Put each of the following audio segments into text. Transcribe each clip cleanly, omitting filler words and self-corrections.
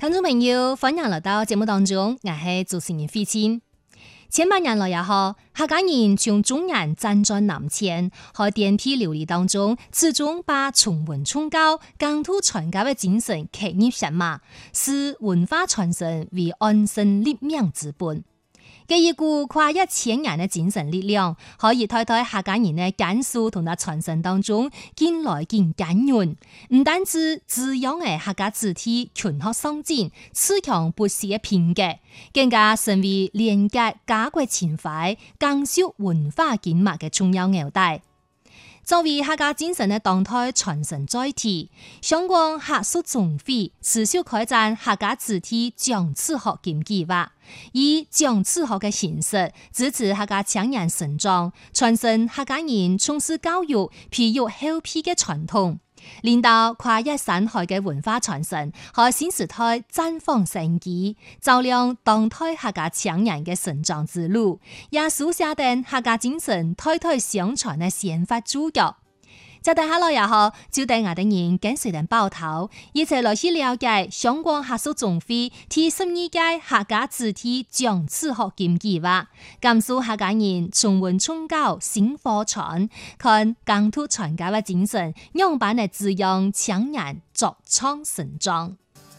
聽眾朋友，歡迎來到節目當中，我係主持人費清。千百年來也好，客家人從中原站在南遷，喺電梯流離當中，始終把崇文崇教、疆土傳教嘅精神刻入血脈，視文化傳承為安身立命之本。嘅一股跨1000年嘅精神力量，可以代代客家人嘅簡述同埋傳承當中，見來見感恩。唔單止滋養嘅客家子弟群學相進、自強不息嘅品格，更加成為連結家國情懷、更修文化經脈嘅重要紐帶。作為客家精神嘅動態傳承載體，香港客屬總會持續開展客家子弟講詞學兼計劃，以講詞學嘅形式支持客家青年成長，傳承客家人從事教育、培育後輩嘅傳統，領導跨越山海嘅文化傳承和新時代綻放生機，照亮當代客家青年嘅成長之路，也書寫定客家精神代代相傳嘅先發主角。就等下來也好，就等我哋人跟隨人報頭，一齊來去了解香港客屬總會第12屆客家子弟講詞學兼計劃，感受客家人崇文崇教、薪火傳，看疆土傳教嘅精神，樣板嘅滋養青年茁壯成長。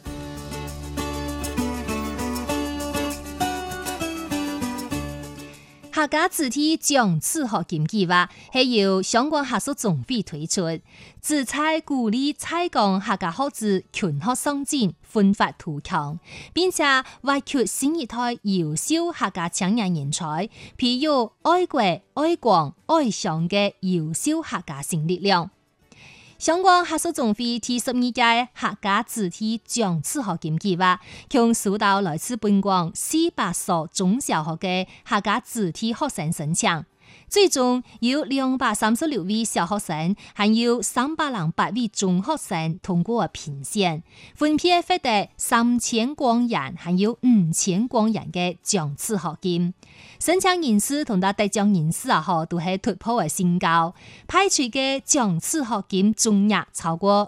客家子弟講詞學兼計劃係由香港客屬總會推出，旨在鼓勵在港客家學子群學相進、奮發圖強，並且挖掘新一代優秀客家青年人才，培育愛國、愛港、愛鄉嘅優秀客家新力量。香港客屬總會第12屆客家子弟講詞學兼計劃，共收到來自本港400所中小學嘅客家子弟學生申請，最終有236位小學生，還有308位中學生通過評選，分別獲得3000光元，還有5000光元嘅講詞學金。申請人士同埋得獎人士都係突破嘅新高，派出嘅講詞學金總額超過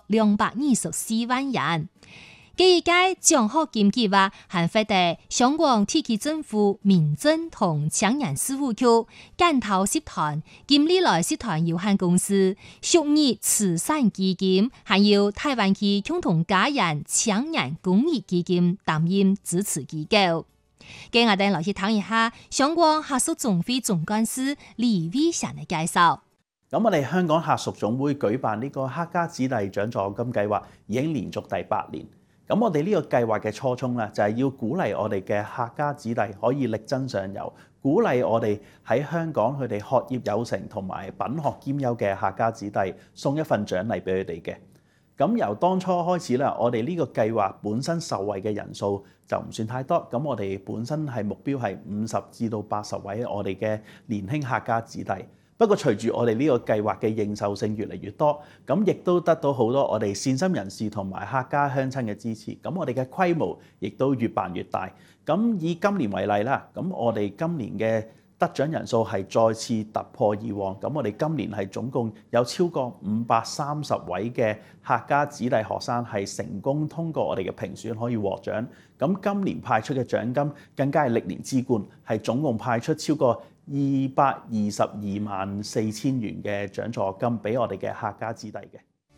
224萬元。呢一屆獎學金計劃還獲得香港特區政府民政同青年事務局、感頭集團、金利來集團有限公司、淑兒慈善基金，還有台灣區共同家人青年公益基金擔任支持機構。跟我哋來去睇一下香港客屬總會總幹事李偉祥嘅介紹。 咁我哋香港客屬總會舉辦呢個客家子弟獎助金計劃已經連續第8年。咁我哋呢個計劃嘅初衷咧，就係要鼓勵我哋嘅客家子弟可以力爭上游，鼓勵我哋喺香港佢哋學業有成同埋品學兼優嘅客家子弟送一份獎勵俾佢哋嘅。咁由當初開始啦，我哋呢個計劃本身受惠嘅人數就唔算太多。咁我哋本身係目標係50至到80位我哋嘅年輕客家子弟。不過隨住我哋呢個計劃嘅認受性越嚟越多，咁亦都得到好多我哋善心人士同埋客家鄉親嘅支持。咁我哋嘅規模亦都越辦越大。咁以今年為例啦，咁我哋今年嘅得獎人數係再次突破以往。咁我哋今年係總共有超過530位嘅客家子弟學生係成功通過我哋嘅評選可以獲獎。咁今年派出嘅獎金更加係歷年之冠，係總共派出超過222萬4千元嘅獎助金俾我哋嘅客家子弟嘅。